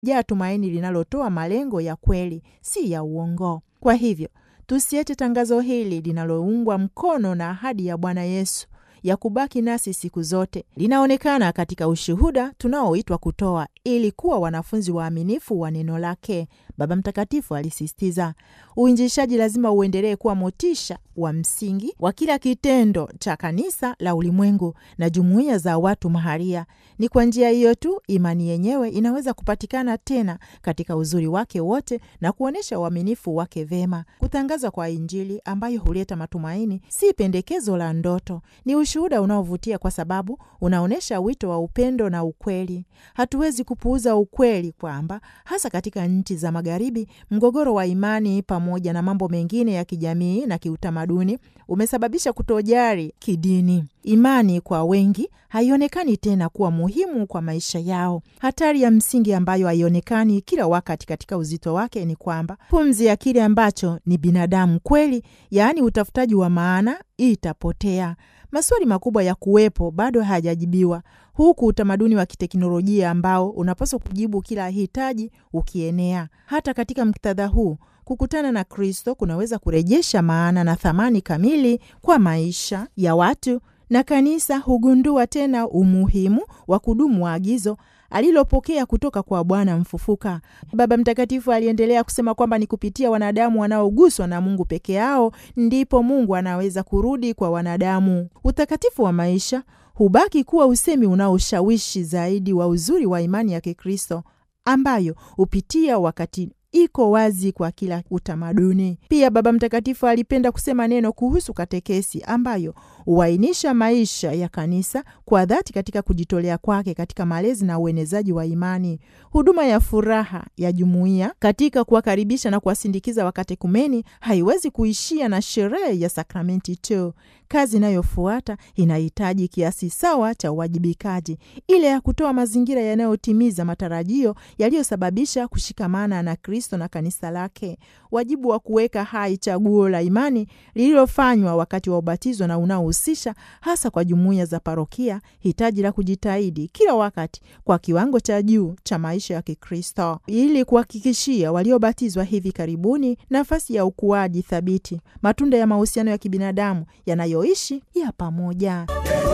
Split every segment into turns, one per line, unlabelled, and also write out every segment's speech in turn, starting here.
limejaa tumaini linalotoa malengo ya kweli, si ya uongo. Kwa hivyo, tusiache tangazo hili linaloungwa mkono na ahadi ya Bwana Yesu ya kubaki nasi siku zote linaonekana katika ushuhuda tunaoitwa kutoa ili kuwa wanafunzi waaminifu wa neno lake. Baba Mtakatifu alisisitiza, uinjilishaji lazima uendelee kuwa motisha wa msingi wa kila kitendo cha kanisa la ulimwengu na jumuiya za watu mahalia. Ni kwa njia hiyo tu imani yenyewe inaweza kupatikana tena katika uzuri wake wote na kuonesha uaminifu wake vema. Kutangaza kwa Injili ambayo huleta matumaini si pendekezo la ndoto, ni ushuhuda unaovutia kwa sababu unaonesha wito wa upendo na ukweli. Hatuwezi kupuuza ukweli kwamba hasa katika nchi za Magharibi, mgogoro wa imani pamoja na mambo mengine ya kijamii na kiutamaduni umesababisha kutojali kidini. Imani kwa wengi haionekani tena kuwa muhimu kwa maisha yao. Hatari ya msingi ambayo haionekani kila wakati katika uzito wake ni kwamba pumzi ya kile ambacho ni binadamu kweli, yaani utafutaji wa maana, itapotea. Maswali makubwa ya kuwepo bado hayajajibiwa, huku utamaduni wa kiteknolojia ambao unapaswa kujibu kila hitaji ukienea. Hata katika muktadha huu, kukutana na Kristo kunaweza kurejesha maana na thamani kamili kwa maisha ya watu, na kanisa hugundua tena umuhimu wa kudumu wa agizo alilopokea kutoka kwa Bwana mfufuka. Baba Mtakatifu aliendelea kusema kwamba ni kupitia wanadamu wanaoguswa na Mungu peke yao ndipo Mungu anaweza kurudi kwa wanadamu. Utakatifu wa maisha hubaki kuwa usemi unaoshawishi zaidi wa uzuri wa imani ya Kikristo ambayo hupitia wakati iko wazi kwa kila utamaduni. Pia Baba Mtakatifu alipenda kusema neno kuhusu katekesi ambayo huainisha maisha ya kanisa kwa dhati katika kujitolea kwake katika malezi na uenezaji wa imani. Huduma ya furaha ya jumuiya katika kuwakaribisha na kuwasindikiza wakatekumeni haiwezi kuishia na sherehe ya sakramenti tu. Kazi inayofuata inahitaji kiasi sawa cha uwajibikaji, ile ya kutoa mazingira yanayotimiza matarajio yaliyosababisha kushikamana na Kristo na kanisa lake. Wajibu wa kuweka hai chaguo la imani lililofanywa wakati wa ubatizo na unaohusisha hasa kwa jumuiya za parokia hitaji la kujitahidi kila wakati kwa kiwango cha juu cha maisha ya Kikristo ili kuhakikishia waliobatizwa hivi karibuni nafasi ya ukuaji thabiti, matunda ya mahusiano ya kibinadamu yanayoishi ya pamoja.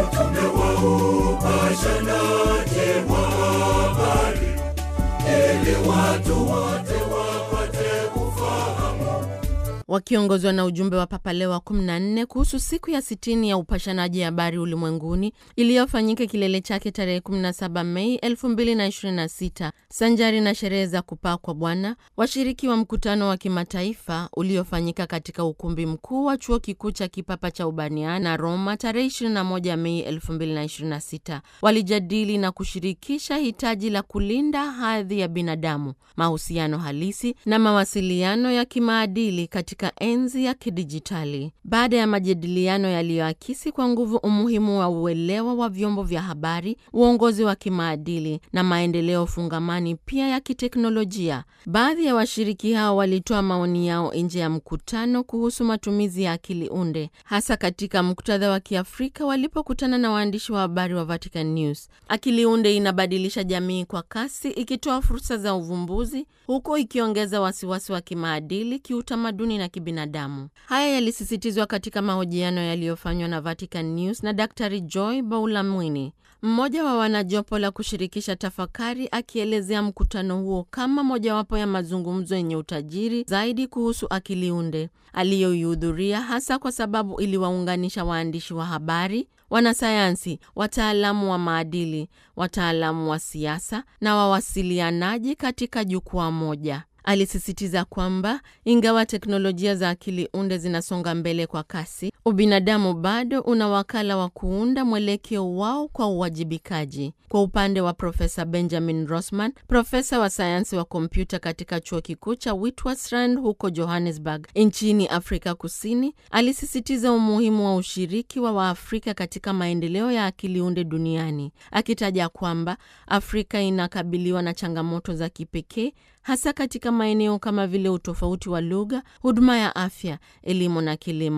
Wakiongozwa na ujumbe wa Papa Leo wa 14 kuhusu siku ya 60 ya upashanaji habari ulimwenguni iliyofanyika kilele chake tarehe 17 Mei 2026 sanjari na sherehe za kupaa kwa Bwana, washiriki wa mkutano wa kimataifa uliofanyika katika ukumbi mkuu wa chuo kikuu cha kipapa cha Urbaniana Roma tarehe 21 Mei 2026 walijadili na kushirikisha hitaji la kulinda hadhi ya binadamu, mahusiano halisi na mawasiliano ya kimaadili katika enzi ya kidijitali. Baada ya majadiliano yaliyoakisi kwa nguvu umuhimu wa uelewa wa vyombo vya habari, uongozi wa kimaadili na maendeleo fungamani pia ya kiteknolojia, baadhi ya washiriki hao walitoa maoni yao nje ya mkutano kuhusu matumizi ya akili unde, hasa katika muktadha wa Kiafrika walipokutana na waandishi wa habari wa Vatican News. Akili unde inabadilisha jamii kwa kasi, ikitoa fursa za uvumbuzi huko ikiongeza wasiwasi wa kimaadili, kiutamaduni na kibinadamu. Haya yalisisitizwa katika mahojiano yaliyofanywa na Vatican News na Daktari Joy Baulamwini, mmoja wa wanajopo la kushirikisha tafakari, akielezea mkutano huo kama mojawapo ya mazungumzo yenye utajiri zaidi kuhusu akili unde aliyoihudhuria, hasa kwa sababu iliwaunganisha waandishi wa habari, wanasayansi, wataalamu wa maadili, wataalamu wa siasa na wawasilianaji katika jukwaa moja. Alisisitiza kwamba ingawa teknolojia za akili unde zinasonga mbele kwa kasi, ubinadamu bado una wakala wa kuunda mwelekeo wao kwa uwajibikaji. Kwa upande wa Profesa Benjamin Rossman, profesa wa sayansi wa kompyuta katika chuo kikuu cha Witwatersrand huko Johannesburg nchini Afrika Kusini, alisisitiza umuhimu wa ushiriki wa Waafrika katika maendeleo ya akili unde duniani, akitaja kwamba Afrika inakabiliwa na changamoto za kipekee hasa katika maeneo kama vile utofauti wa lugha, huduma ya afya, elimu na kilimo.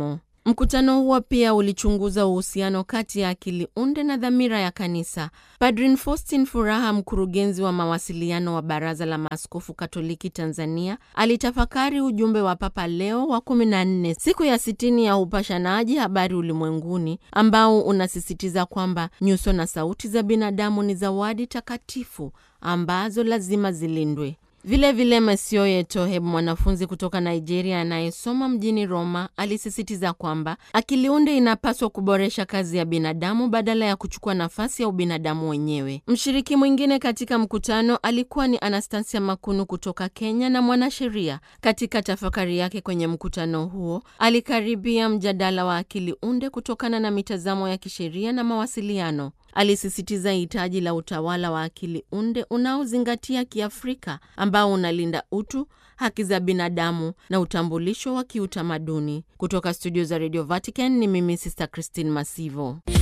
Mkutano huo pia ulichunguza uhusiano kati ya akili unde na dhamira ya kanisa. Padri Faustin Furaha, mkurugenzi wa mawasiliano wa Baraza la Maaskofu Katoliki Tanzania, alitafakari ujumbe wa Papa Leo wa 14, siku ya 60 ya upashanaji habari ulimwenguni, ambao unasisitiza kwamba nyuso na sauti za binadamu ni zawadi takatifu ambazo lazima zilindwe. Vile Masioye Toheb, mwanafunzi kutoka Nigeria anayesoma mjini Roma, alisisitiza kwamba akili unde inapaswa kuboresha kazi ya binadamu badala ya kuchukua nafasi ya ubinadamu wenyewe. Mshiriki mwingine katika mkutano alikuwa ni Anastasia Makunu kutoka Kenya na mwanasheria. Katika tafakari yake kwenye mkutano huo, alikaribia mjadala wa akili unde kutokana na mitazamo ya kisheria na mawasiliano. Alisisitiza hitaji la utawala wa akili unde unaozingatia Kiafrika, ambao unalinda utu, haki za binadamu na utambulisho wa kiutamaduni. Kutoka studio za Radio Vatican, ni mimi Sister Christine Masivo.